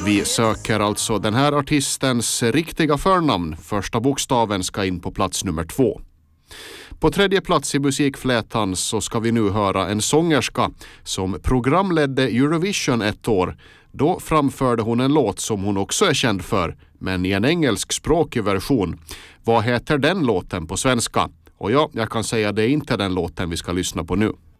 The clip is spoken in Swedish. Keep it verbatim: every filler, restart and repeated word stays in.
Vi söker alltså den här artistens riktiga förnamn. Första bokstaven ska in på plats nummer två. På tredje plats i musikflätan så ska vi nu höra en sångerska som programledde Eurovision ett år. Då framförde hon en låt som hon också är känd för, men i en engelskspråkig version. Vad heter den låten på svenska? Och ja, jag kan säga att det är inte den låten vi ska lyssna på nu.